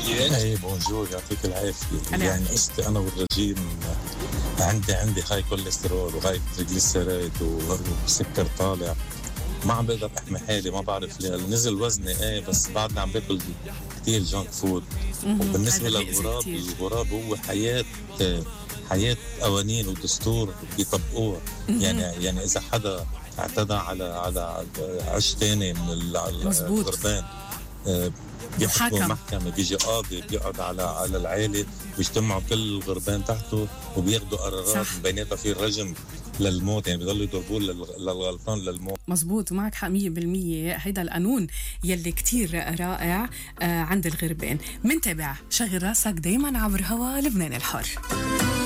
اي بونجور، يعطيك العافيه. يعني قصتي انا والرجيم، عندي هاي كوليسترول وهاي تريجليسيريد وسكر طالع. ما عم بقدر احمي حالي، ما بعرف ليه. نزل وزني ايه، بس بعدني عم باكل كتير جانك فود. وبالنسبه للغراب، الغراب هو حياه قوانين ودستور بيطبقوها. يعني اذا حدا اعتدى على عش تاني من الغربان، بيحكموا محكمة، بيجي قاضي بيقعد على العائلة، بيجتمعوا كل الغربان تحته وبياخدوا قرارات، بيناتها في الرجم للموت. يعني بيضلوا يضربون للغلطان للموت. مزبوط، ومعك حق 100%. هيدا القانون يلي كتير رائع عند الغربان. منتبع، شغل راسك دايما عبر هوا لبنان الحر.